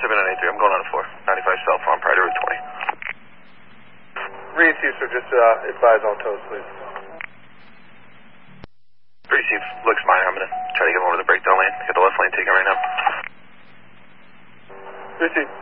7983, I'm going on a 4. 95 South Farm, prior to Route 20. Reed Chief, sir, just advise all tows, please. Reed Chief, looks minor. I'm going to try to get him over the breakdown lane. Get the left lane taken right now. Reed Chief.